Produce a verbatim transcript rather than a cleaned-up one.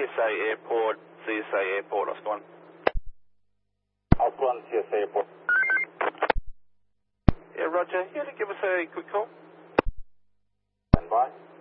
S A Airport, C S A Airport, Oscar one. Oscar one, C S A Airport. Yeah, Roger. You want to give us a quick call? Stand by.